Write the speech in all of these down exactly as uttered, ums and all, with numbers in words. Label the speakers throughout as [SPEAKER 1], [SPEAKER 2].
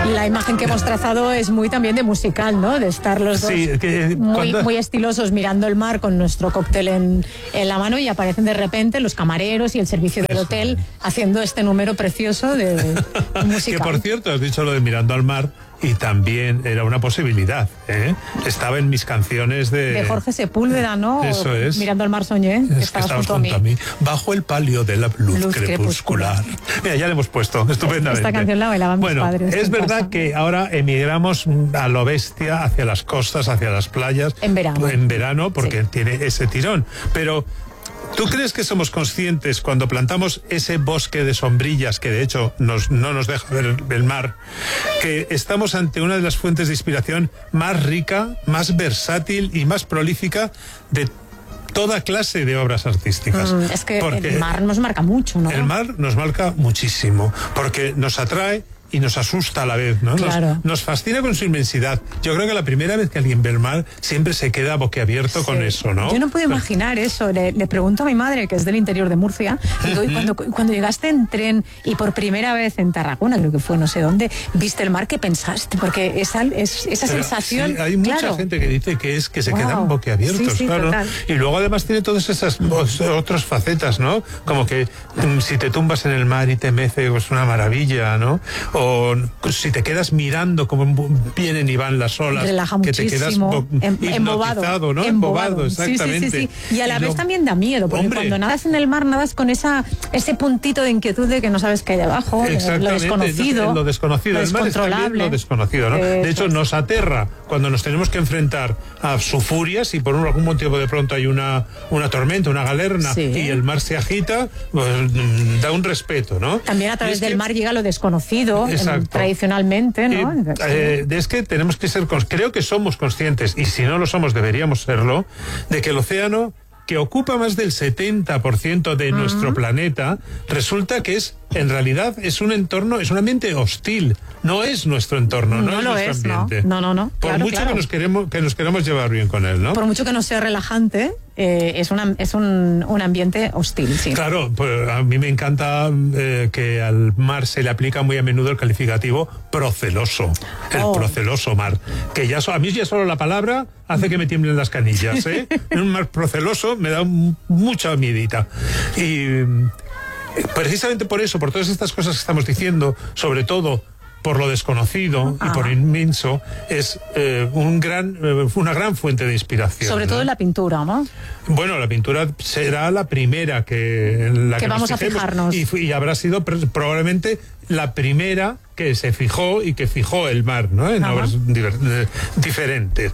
[SPEAKER 1] La imagen que hemos trazado es muy también de musical, ¿no? De estar los dos
[SPEAKER 2] sí, que,
[SPEAKER 1] muy,
[SPEAKER 2] cuando...
[SPEAKER 1] muy estilosos mirando el mar con nuestro cóctel en, en la mano y aparecen de repente los camareros y el servicio del
[SPEAKER 2] Eso.
[SPEAKER 1] hotel haciendo este número precioso de, de musical.
[SPEAKER 2] Que por cierto, has dicho lo de mirando al mar y también era una posibilidad, ¿eh? Estaba en mis canciones de...
[SPEAKER 1] De Jorge Sepúlveda, ¿no?
[SPEAKER 2] Eso es.
[SPEAKER 1] Mirando al mar soñé.
[SPEAKER 2] Es que
[SPEAKER 1] estabas
[SPEAKER 2] estabas
[SPEAKER 1] junto,
[SPEAKER 2] junto
[SPEAKER 1] a
[SPEAKER 2] a
[SPEAKER 1] mí.
[SPEAKER 2] mí. Bajo el palio de la luz,
[SPEAKER 1] Luz
[SPEAKER 2] crepuscular.
[SPEAKER 1] crepuscular.
[SPEAKER 2] Mira, ya le hemos puesto, estupendamente.
[SPEAKER 1] Esta canción la bailaban mis
[SPEAKER 2] bueno,
[SPEAKER 1] padres
[SPEAKER 2] es
[SPEAKER 1] en
[SPEAKER 2] verdad
[SPEAKER 1] casa.
[SPEAKER 2] que ahora emigramos a lo bestia hacia las costas, hacia las playas.
[SPEAKER 1] En verano.
[SPEAKER 2] En verano, porque
[SPEAKER 1] Sí.
[SPEAKER 2] tiene ese tirón. Pero... ¿tú crees que somos conscientes cuando plantamos ese bosque de sombrillas que de hecho nos, no nos deja ver el mar, que estamos ante una de las fuentes de inspiración más rica, más versátil y más prolífica de toda clase de obras artísticas?
[SPEAKER 1] Mm, es que
[SPEAKER 2] Porque
[SPEAKER 1] el mar nos marca mucho, ¿no?
[SPEAKER 2] el mar nos marca muchísimo, porque nos atrae y nos asusta a la vez, ¿no?
[SPEAKER 1] Claro.
[SPEAKER 2] Nos, nos fascina con su inmensidad. Yo creo que la primera vez que alguien ve el mar siempre se queda boquiabierto
[SPEAKER 1] Sí.
[SPEAKER 2] con eso, ¿no?
[SPEAKER 1] Yo no puedo imaginar eso. Le, le pregunto a mi madre, que es del interior de Murcia, digo, y cuando, cuando llegaste en tren y por primera vez en Tarragona, creo que fue, no sé dónde, viste el mar, ¿qué pensaste? Porque esa, es, esa
[SPEAKER 2] Pero
[SPEAKER 1] sensación...
[SPEAKER 2] sí, hay mucha
[SPEAKER 1] claro.
[SPEAKER 2] gente que dice que es que se
[SPEAKER 1] Wow.
[SPEAKER 2] quedan boquiabiertos,
[SPEAKER 1] Sí, sí,
[SPEAKER 2] claro.
[SPEAKER 1] total.
[SPEAKER 2] Y luego además tiene todas esas os- otras facetas, ¿no? Como que mm, si te tumbas en el mar y te mece, es una maravilla, ¿no? O si te quedas mirando cómo vienen y van las olas,
[SPEAKER 1] Relaja
[SPEAKER 2] que te
[SPEAKER 1] muchísimo,
[SPEAKER 2] quedas bo-
[SPEAKER 1] em- embobado,
[SPEAKER 2] hipnotizado, ¿no?
[SPEAKER 1] embobado.
[SPEAKER 2] Exactamente.
[SPEAKER 1] Sí, sí, sí, sí. Y a la
[SPEAKER 2] Y
[SPEAKER 1] vez
[SPEAKER 2] lo-
[SPEAKER 1] también da miedo, porque
[SPEAKER 2] Hombre.
[SPEAKER 1] cuando nadas en el mar, nadas con esa ese puntito de inquietud de que no sabes qué hay debajo, eh, lo
[SPEAKER 2] Exactamente,
[SPEAKER 1] desconocido,
[SPEAKER 2] lo desconocido.
[SPEAKER 1] lo
[SPEAKER 2] El mar es también
[SPEAKER 1] descontrolable.
[SPEAKER 2] lo desconocido, ¿no? De
[SPEAKER 1] Eso
[SPEAKER 2] hecho,
[SPEAKER 1] es.
[SPEAKER 2] nos aterra cuando nos tenemos que enfrentar a su furia, si por algún motivo de pronto hay una, una tormenta, una galerna,
[SPEAKER 1] Sí.
[SPEAKER 2] y el mar se agita, pues mm, da un respeto, ¿no?
[SPEAKER 1] También a
[SPEAKER 2] Y
[SPEAKER 1] través
[SPEAKER 2] es
[SPEAKER 1] del
[SPEAKER 2] que-
[SPEAKER 1] mar llega lo desconocido,
[SPEAKER 2] Exacto.
[SPEAKER 1] em, tradicionalmente, ¿no?
[SPEAKER 2] Eh, eh, es que tenemos que ser, cons- creo que somos conscientes, y si no lo somos deberíamos serlo, de que el océano, que ocupa más del setenta por ciento de uh-huh. nuestro planeta, resulta que es, en realidad, es un entorno, es un ambiente hostil. No es nuestro entorno, no,
[SPEAKER 1] No
[SPEAKER 2] es
[SPEAKER 1] lo
[SPEAKER 2] nuestro
[SPEAKER 1] es,
[SPEAKER 2] ambiente.
[SPEAKER 1] no. No, no, no.
[SPEAKER 2] Por
[SPEAKER 1] Claro,
[SPEAKER 2] mucho
[SPEAKER 1] claro.
[SPEAKER 2] que nos queremos, que nos queramos llevar bien con él, ¿no?
[SPEAKER 1] Por mucho que no sea relajante, eh, es, una, es un, un ambiente hostil, sí.
[SPEAKER 2] Claro, pues a mí me encanta eh, que al mar se le aplica muy a menudo el calificativo proceloso, el
[SPEAKER 1] Oh.
[SPEAKER 2] proceloso mar, que ya so, a mí ya solo la palabra hace que me tiemblen las canillas, ¿eh? Un mar proceloso me da un, mucha miedita. Y eh, precisamente por eso, por todas estas cosas que estamos diciendo, sobre todo por lo desconocido
[SPEAKER 1] Ajá.
[SPEAKER 2] y por inmenso, es eh, un gran, eh, una gran fuente de inspiración.
[SPEAKER 1] Sobre todo
[SPEAKER 2] ¿no?
[SPEAKER 1] en la pintura, ¿no?
[SPEAKER 2] Bueno, la pintura será la primera que en la
[SPEAKER 1] que,
[SPEAKER 2] que
[SPEAKER 1] vamos
[SPEAKER 2] nos
[SPEAKER 1] a
[SPEAKER 2] fijemos,
[SPEAKER 1] fijarnos.
[SPEAKER 2] y, y habrá sido pr- probablemente la primera que se fijó y que fijó el mar, ¿no? En
[SPEAKER 1] Ajá.
[SPEAKER 2] obras diver- eh, diferentes.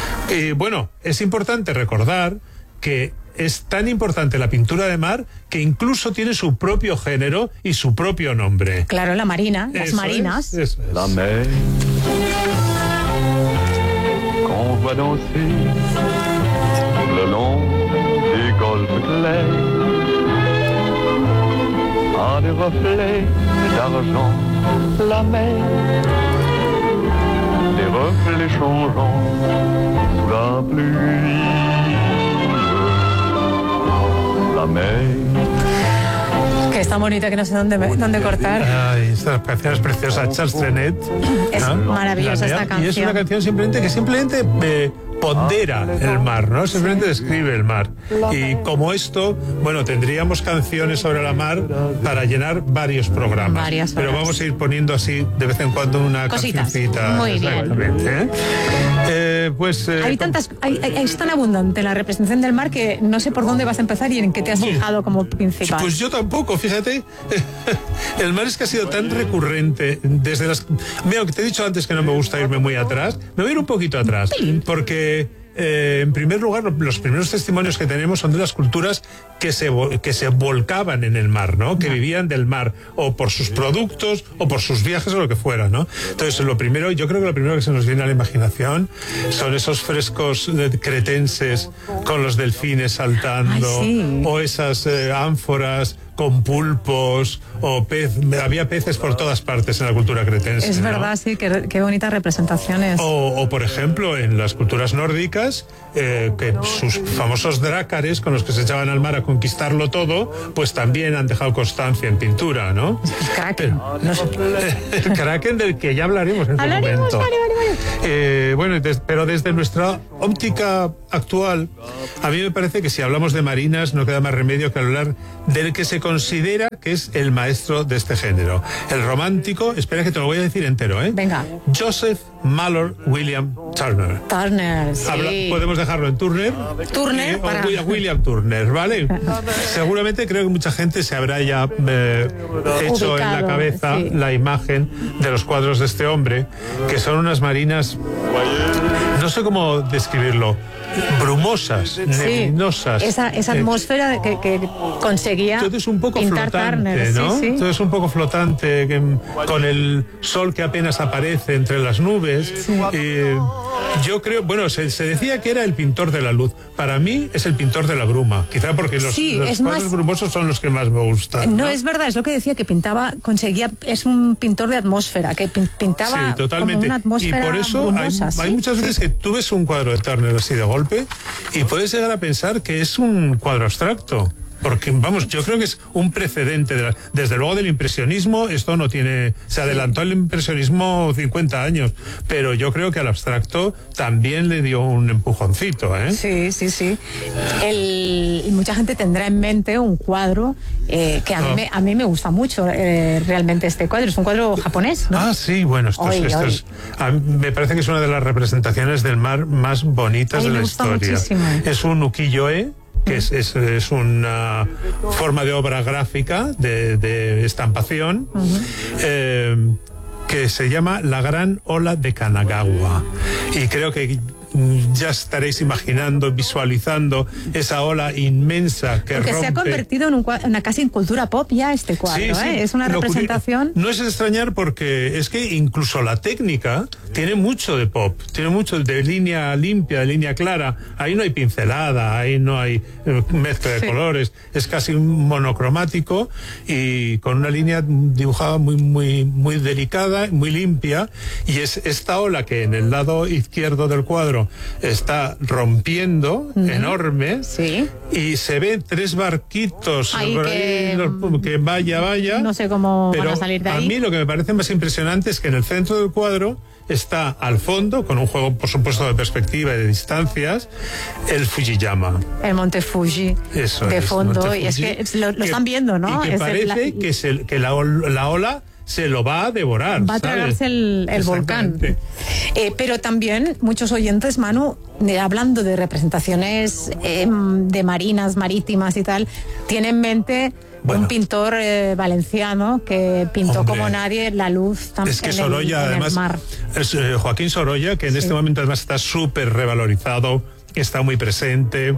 [SPEAKER 2] Y bueno, es importante recordar que es tan importante la pintura de mar que incluso tiene su propio género y su propio nombre.
[SPEAKER 1] Claro, la marina, las
[SPEAKER 2] Eso
[SPEAKER 1] marinas.
[SPEAKER 2] es, eso es.
[SPEAKER 3] La mer qu'on voit danser le long des golfes clairs a des reflets d'argent. La mer, des reflets changeants sous la pluie. La mer.
[SPEAKER 1] Que está bonita, que no sé dónde, dónde cortar.
[SPEAKER 2] Ay, esta canción es preciosa, Charles Trenet.
[SPEAKER 1] Es
[SPEAKER 2] ¿no?
[SPEAKER 1] maravillosa
[SPEAKER 2] La
[SPEAKER 1] esta
[SPEAKER 2] Nea,
[SPEAKER 1] canción.
[SPEAKER 2] Y es una canción simplemente que simplemente eh, pondera el mar, ¿no? Simplemente describe el mar. Y como esto, bueno, tendríamos canciones sobre la mar para llenar varios programas.
[SPEAKER 1] Varias
[SPEAKER 2] Pero
[SPEAKER 1] horas.
[SPEAKER 2] vamos a ir poniendo así de vez en cuando una
[SPEAKER 1] Cositas.
[SPEAKER 2] cancioncita.
[SPEAKER 1] Muy bien.
[SPEAKER 2] Exactamente, ¿eh? Eh, pues eh,
[SPEAKER 1] Hay tantas, hay, hay- es tan abundante la representación del mar que no sé por dónde vas a empezar y en qué te has fijado como principal.
[SPEAKER 2] Pues yo tampoco, fíjate. El mar es que ha sido tan recurrente desde las... Mira, que te he dicho antes que no me gusta irme muy atrás. Me voy a ir un poquito atrás. Porque, eh, en primer lugar, los primeros testimonios que tenemos son de las culturas que se, vo- que se volcaban en el mar, ¿no? Que vivían del mar, o por sus productos, o por sus viajes, o lo que fuera, ¿no? Entonces, lo primero, yo creo que lo primero que se nos viene a la imaginación son esos frescos eh, cretenses con los delfines saltando,
[SPEAKER 1] Ay, sí.
[SPEAKER 2] o esas eh, ánforas con pulpos o pez, había peces por todas partes en la cultura cretense.
[SPEAKER 1] Es
[SPEAKER 2] ¿no?
[SPEAKER 1] verdad, sí, qué, qué bonitas representaciones.
[SPEAKER 2] O, o, por ejemplo, en las culturas nórdicas, eh, que sus famosos drácares con los que se echaban al mar a conquistarlo todo, pues también han dejado constancia en pintura, ¿no?
[SPEAKER 1] El Kraken.
[SPEAKER 2] Pero,
[SPEAKER 1] No sé.
[SPEAKER 2] el Kraken del que ya hablaremos en su
[SPEAKER 1] Hablaremos,
[SPEAKER 2] momento.
[SPEAKER 1] vale, vale, vale.
[SPEAKER 2] Eh, bueno, des, pero desde nuestra óptica actual, a mí me parece que si hablamos de marinas no queda más remedio que hablar del que se considera que es el maestro de este género. El romántico, espera que te lo voy a decir entero, ¿eh?
[SPEAKER 1] Venga.
[SPEAKER 2] Joseph Mallor William Turner.
[SPEAKER 1] Turner, sí.
[SPEAKER 2] Habla, podemos dejarlo en Turner.
[SPEAKER 1] Turner
[SPEAKER 2] eh,
[SPEAKER 1] para...
[SPEAKER 2] o William Turner, ¿vale? Seguramente creo que mucha gente se habrá ya eh, hecho
[SPEAKER 1] Ubicado,
[SPEAKER 2] en la cabeza
[SPEAKER 1] sí.
[SPEAKER 2] la imagen de los cuadros de este hombre, que son unas marinas, no sé cómo describirlo, brumosas, neblinosas.
[SPEAKER 1] Esa, esa
[SPEAKER 2] eh,
[SPEAKER 1] que, que, que conseguía
[SPEAKER 2] todo es un poco
[SPEAKER 1] pintar
[SPEAKER 2] flotante,
[SPEAKER 1] Turner,
[SPEAKER 2] ¿no?
[SPEAKER 1] sí, sí.
[SPEAKER 2] Todo es un poco flotante, que, con el sol que apenas aparece entre las nubes.
[SPEAKER 1] Sí.
[SPEAKER 2] Eh, yo creo, bueno, se, se decía que era el pintor de la luz. Para mí es el pintor de la bruma, quizá porque los,
[SPEAKER 1] Sí,
[SPEAKER 2] los
[SPEAKER 1] es
[SPEAKER 2] cuadros
[SPEAKER 1] más-
[SPEAKER 2] brumosos son los que más me gustan.
[SPEAKER 1] No, es verdad, es lo que decía, que pintaba, conseguía, es un pintor de atmósfera, que pin- pintaba
[SPEAKER 2] Sí, totalmente.
[SPEAKER 1] como una atmósfera
[SPEAKER 2] Y por eso hay,
[SPEAKER 1] brumosa, ¿sí?
[SPEAKER 2] hay muchas veces que tú ves un cuadro de Turner así de golpe y puedes llegar a pensar que es un cuadro abstracto. Porque, vamos, yo creo que es un precedente. De la- desde luego del impresionismo, esto no tiene... Se adelantó el impresionismo cincuenta años, pero yo creo que al abstracto también le dio un empujoncito, ¿eh?
[SPEAKER 1] Sí, sí, sí. El, y mucha gente tendrá en mente un cuadro eh, que a mí,
[SPEAKER 2] Ah.
[SPEAKER 1] me, a mí me gusta mucho eh, realmente este cuadro. Es un cuadro japonés, ¿no?
[SPEAKER 2] Ah, sí, bueno, esto, es-
[SPEAKER 1] Oy,
[SPEAKER 2] esto
[SPEAKER 1] oy.
[SPEAKER 2] es... a mí me parece que es una de las representaciones del mar más bonitas
[SPEAKER 1] A mí
[SPEAKER 2] de
[SPEAKER 1] me
[SPEAKER 2] la
[SPEAKER 1] gusta
[SPEAKER 2] historia.
[SPEAKER 1] muchísimo.
[SPEAKER 2] Es un ukiyo-e, que es, es, es una forma de obra gráfica, de, de estampación, eh, que se llama La Gran Ola de Kanagawa. Y creo que mm, ya estaréis imaginando, visualizando esa ola inmensa que
[SPEAKER 1] Porque
[SPEAKER 2] rompe...
[SPEAKER 1] se ha convertido en un cua- una casi en cultura pop ya este cuadro,
[SPEAKER 2] Sí, sí.
[SPEAKER 1] ¿eh? Es una
[SPEAKER 2] Lo
[SPEAKER 1] representación...
[SPEAKER 2] curio- No es de extrañar porque es que incluso la técnica tiene mucho de pop, tiene mucho de línea limpia, de línea clara. Ahí no hay pincelada, ahí no hay eh, mezcla de
[SPEAKER 1] Sí.
[SPEAKER 2] colores. Es casi monocromático y con una línea dibujada muy, muy, muy delicada, muy limpia. Y es esta ola que en el lado izquierdo del cuadro está rompiendo, enorme.
[SPEAKER 1] Sí.
[SPEAKER 2] Y se ven tres barquitos
[SPEAKER 1] Ahí
[SPEAKER 2] por
[SPEAKER 1] que-
[SPEAKER 2] ahí, los- que vaya, vaya.
[SPEAKER 1] No sé cómo
[SPEAKER 2] Pero
[SPEAKER 1] van a salir de ahí.
[SPEAKER 2] a mí lo que me parece más impresionante es que en el centro del cuadro está al fondo, con un juego por supuesto de perspectiva y de distancias, el Fujiyama.
[SPEAKER 1] El Monte Fuji
[SPEAKER 2] Eso
[SPEAKER 1] de
[SPEAKER 2] es,
[SPEAKER 1] fondo.
[SPEAKER 2] Monte
[SPEAKER 1] Y es
[SPEAKER 2] Fuji,
[SPEAKER 1] que es- lo, lo están viendo, ¿no?
[SPEAKER 2] Y que
[SPEAKER 1] Es el-
[SPEAKER 2] parece
[SPEAKER 1] la-
[SPEAKER 2] que, se- que la, ol- la ola se lo va a devorar.
[SPEAKER 1] Va a
[SPEAKER 2] ¿sabes?
[SPEAKER 1] tragarse el, el volcán.
[SPEAKER 2] Exactamente.
[SPEAKER 1] Eh, pero también muchos oyentes, Manu, de- hablando de representaciones eh, de marinas, marítimas y tal, tienen en mente
[SPEAKER 2] Bueno.
[SPEAKER 1] un pintor eh, valenciano que pintó
[SPEAKER 2] Hombre.
[SPEAKER 1] como nadie la luz tam-
[SPEAKER 2] Es que
[SPEAKER 1] en,
[SPEAKER 2] Sorolla,
[SPEAKER 1] el, en el
[SPEAKER 2] además,
[SPEAKER 1] mar.
[SPEAKER 2] es, eh, Joaquín Sorolla, que en
[SPEAKER 1] Sí.
[SPEAKER 2] este momento además está súper revalorizado, está muy presente.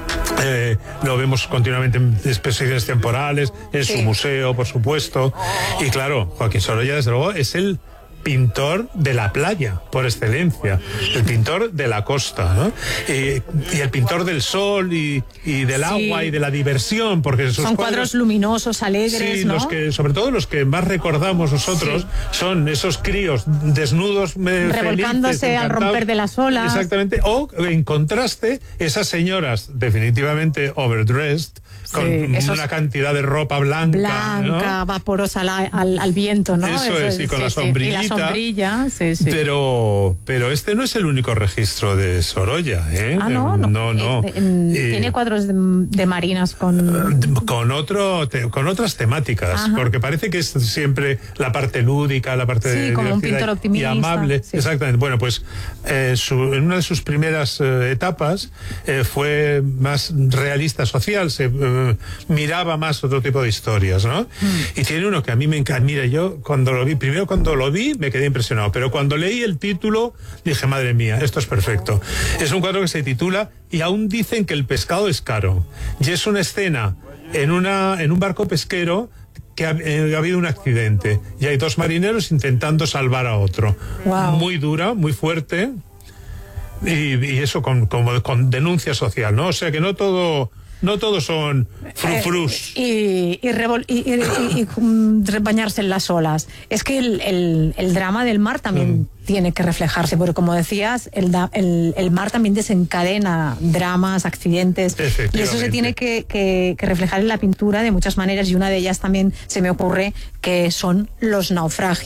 [SPEAKER 2] Eh, lo vemos continuamente en exposiciones temporales, en
[SPEAKER 1] Sí.
[SPEAKER 2] su museo, por supuesto. Y claro, Joaquín Sorolla, desde luego, es el pintor de la playa, por excelencia, el pintor de la costa, ¿no? Y, y el pintor del sol y, y del
[SPEAKER 1] Sí.
[SPEAKER 2] agua y de la diversión, porque esos
[SPEAKER 1] Son cuadros luminosos, alegres,
[SPEAKER 2] Sí,
[SPEAKER 1] ¿no?
[SPEAKER 2] los que, sobre todo los que más recordamos nosotros son esos críos desnudos, eh,
[SPEAKER 1] Revolcándose
[SPEAKER 2] felices,
[SPEAKER 1] al
[SPEAKER 2] encantados.
[SPEAKER 1] romper de las olas.
[SPEAKER 2] Exactamente. O en contraste, esas señoras definitivamente overdressed, con
[SPEAKER 1] Sí, esos-
[SPEAKER 2] una cantidad de ropa blanca.
[SPEAKER 1] Blanca,
[SPEAKER 2] ¿no?
[SPEAKER 1] vaporosa al, al, al viento, ¿no?
[SPEAKER 2] Eso es, y con la
[SPEAKER 1] Y la
[SPEAKER 2] sombrillita.
[SPEAKER 1] sombrilla, sí, sí.
[SPEAKER 2] Pero, pero este no es el único registro de Sorolla, ¿eh?
[SPEAKER 1] Ah, no, no.
[SPEAKER 2] No, no.
[SPEAKER 1] Eh, em,
[SPEAKER 2] Eh,
[SPEAKER 1] Tiene cuadros de, de marinas con...
[SPEAKER 2] con otro te- con otras temáticas,
[SPEAKER 1] Ajá.
[SPEAKER 2] porque parece que es siempre la parte lúdica, la parte
[SPEAKER 1] Sí,
[SPEAKER 2] de
[SPEAKER 1] como un
[SPEAKER 2] divertida
[SPEAKER 1] pintor
[SPEAKER 2] y
[SPEAKER 1] optimista,
[SPEAKER 2] amable.
[SPEAKER 1] sí.
[SPEAKER 2] Exactamente. Bueno, pues eh, su- en una de sus primeras eh, etapas eh, fue más realista social, se eh, miraba más otro tipo de historias, ¿no?
[SPEAKER 1] Mm.
[SPEAKER 2] Y tiene uno que a mí me encanta. Mira, yo cuando lo vi, primero cuando lo vi me quedé impresionado, pero cuando leí el título dije, madre mía, esto es perfecto. Es un cuadro que se titula Y aún dicen que el pescado es caro. Y es una escena en, una, en un barco pesquero que ha, eh, ha habido un accidente y hay dos marineros intentando salvar a otro.
[SPEAKER 1] Wow.
[SPEAKER 2] Muy dura, muy fuerte y, y eso con, como con denuncia social, ¿no? O sea que no todo no todos son frufrus.
[SPEAKER 1] Eh, y, y, revol- y, y, y- y, um, bañarse en las olas. Es que el, el- el drama del mar también mm. tiene que reflejarse, porque como decías, el, da- el, el mar también desencadena dramas, accidentes, y eso se tiene que, que, que reflejar en la pintura de muchas maneras, y una de ellas también se me ocurre que son los naufragios.